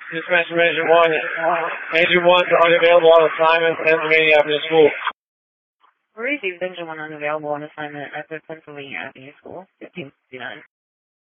Dispatch Major 1. Major 1 unavailable on assignment, Pennsylvania Avenue School. We received Major 1 unavailable on assignment at the Pennsylvania Avenue School, 1559.